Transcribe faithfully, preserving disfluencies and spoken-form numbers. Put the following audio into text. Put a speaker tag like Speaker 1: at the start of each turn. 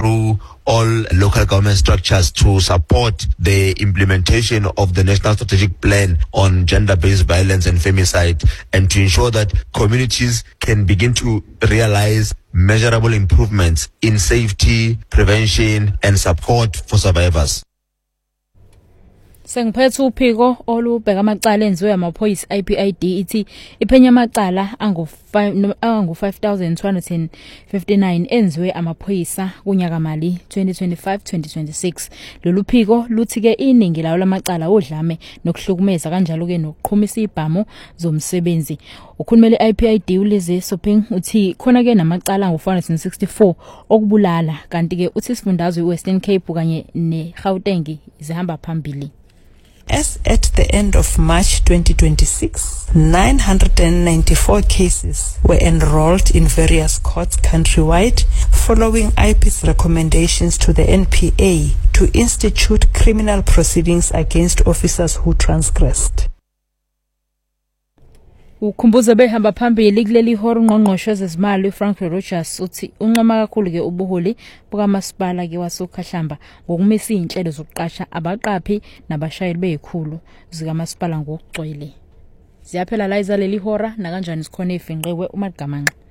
Speaker 1: through all local government structures to support the implementation of the National Strategic Plan on Gender-Based Violence and Femicide, and to ensure that communities can begin to realize measurable improvements in safety, prevention, and support for survivors.
Speaker 2: Sengiphethe uphiko olubheka amacala enziwe amaphoyisa I P I D ithi iphenya amacala angu angu five thousand two hundred fifty-nine enziwe amaphoyisa kunyaka mali twenty twenty-five twenty twenty-six. Lolu phiko luthi ke iningi lawo lamacala odlame nokuhlukumeza kanjalo ke nokuqhumisa ibhamu zomsebenzi. Ukhulumele I P I D uLizwe Soping uthi khona ke namacala angu four hundred sixty-four okubulala, kanti ke uthi isifundazwe iWestern Cape kanye neGauteng zihamba phambili.
Speaker 3: As at the end of March twenty twenty-six, nine hundred ninety-four cases were enrolled in various courts countrywide, following I P's recommendations to the N P A to institute criminal proceedings against officers who transgressed.
Speaker 2: Ukhumbuza behamba phambili kuleli hora ungqongqoshe zezimali Frank Rogers uthi unqoma kakhulu ke ubuholi bukamasipala ke wasokhahlamba ngokumisa izinhlelo zokuqasha abaqaphi nabashayeli beyikhulu zikamasipala ngokugcwele. Siyaphela la izaleli hora na kanjani sikhona ifinqewe uMagamanqa.